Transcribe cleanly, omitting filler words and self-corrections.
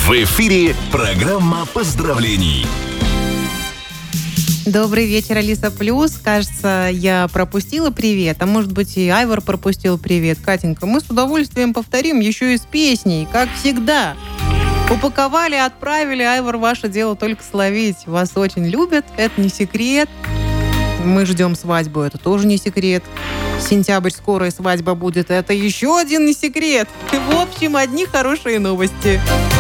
В эфире программа поздравлений. Добрый вечер, Алиса Плюс. Кажется, я пропустила привет, а может быть и Айвар пропустил привет. Катенька, мы с удовольствием повторим еще и с песней, как всегда. Упаковали, отправили, Айвар, ваше дело только словить. Вас очень любят, это не секрет. Мы ждем свадьбу, это тоже не секрет. Сентябрь, скорая свадьба будет, это еще один не секрет. В общем, одни хорошие новости.